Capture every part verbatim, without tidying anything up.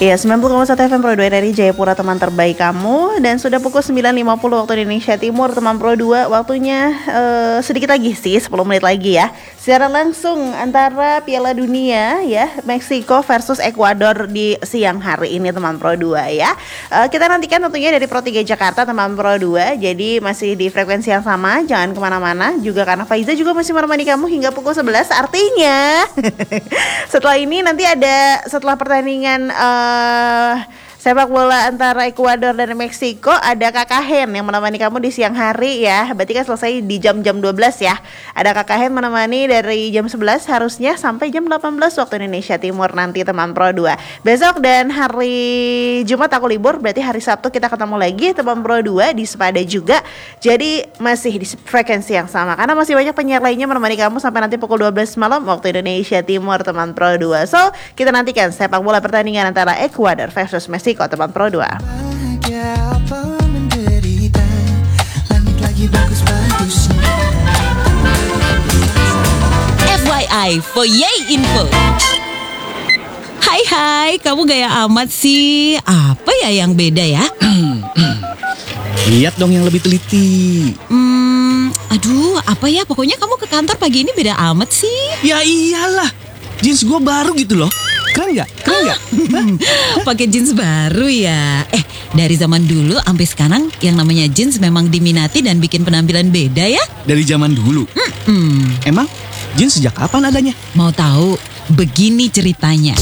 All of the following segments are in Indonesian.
Iya, sembilan puluh koma satu F M Pro dua dari Jayapura, teman terbaik kamu. Dan sudah pukul sembilan lima puluh waktu Indonesia Timur, teman Pro dua. Waktunya uh, sedikit lagi sih, sepuluh menit lagi ya. Siaran langsung antara Piala Dunia ya, Meksiko versus Ekuador di siang hari ini, teman Pro dua ya. uh, Kita nantikan tentunya dari Pro tiga Jakarta, teman Pro dua. Jadi masih di frekuensi yang sama, jangan kemana-mana. Juga karena Faiza juga masih menemani kamu hingga pukul sebelas. Artinya setelah ini nanti ada, setelah pertandingan uh, sepak bola antara Ekuador dan Meksiko, ada Kakak Hen yang menemani kamu di siang hari ya. Berarti kan selesai di jam-jam dua belas ya. Ada Kakak Hen menemani dari jam sebelas harusnya sampai jam delapan belas waktu Indonesia Timur nanti, teman Pro dua. Besok dan hari Jumat aku libur, berarti hari Sabtu kita ketemu lagi, teman Pro dua di Sepada juga. Jadi masih di frekuensi yang sama karena masih banyak penyiar lainnya menemani kamu sampai nanti pukul dua belas malam waktu Indonesia Timur, teman Pro dua. So, kita nantikan sepak bola pertandingan antara Ekuador versus Meksiko, teman Pro dua. F Y I for Yay Info. Hai hai, kamu gaya amat sih. Apa ya yang beda ya? Lihat dong yang lebih teliti. Hmm, aduh, apa ya? Pokoknya kamu ke kantor pagi ini beda amat sih. Ya iyalah, jeans gue baru gitu loh. Keren nggak? Keren nggak? Pakai jeans baru ya. Eh, dari zaman dulu sampai sekarang yang namanya jeans memang diminati dan bikin penampilan beda ya. Dari zaman dulu. Hmm. Emang jeans sejak kapan adanya? Mau tahu? Begini ceritanya.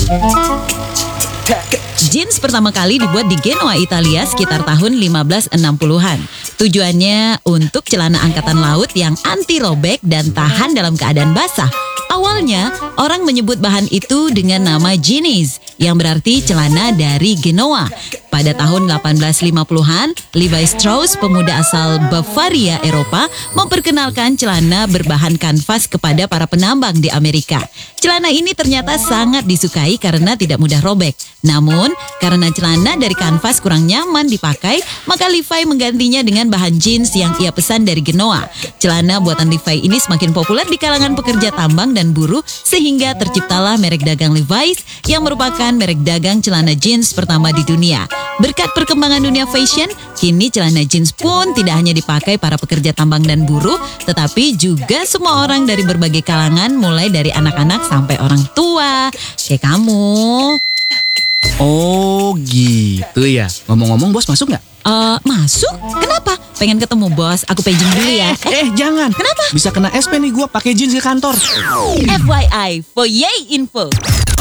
Jeans pertama kali dibuat di Genoa, Italia sekitar tahun lima belas enam puluhan. Tujuannya untuk celana angkatan laut yang anti robek dan tahan dalam keadaan basah. Awalnya, orang menyebut bahan itu dengan nama jeans, yang berarti celana dari Genoa. Pada tahun delapan belas lima puluhan, Levi Strauss, pemuda asal Bavaria, Eropa, memperkenalkan celana berbahan kanvas kepada para penambang di Amerika. Celana ini ternyata sangat disukai karena tidak mudah robek. Namun, karena celana dari kanvas kurang nyaman dipakai, maka Levi menggantinya dengan bahan jeans yang ia pesan dari Genoa. Celana buatan Levi ini semakin populer di kalangan pekerja tambang dan buruh, sehingga terciptalah merek dagang Levi's yang merupakan merek dagang celana jeans pertama di dunia. Berkat perkembangan dunia fashion, kini celana jeans pun tidak hanya dipakai para pekerja tambang dan buruh, tetapi juga semua orang dari berbagai kalangan, mulai dari anak-anak sampai orang tua, kayak kamu. Oh gitu ya. Ngomong-ngomong, bos masuk nggak? Uh, masuk? Kenapa? Pengen ketemu bos, aku paging dulu ya. Eh, eh jangan. Kenapa? Bisa kena S P nih gue pakai jeans ke kantor. F Y I for Yay Info.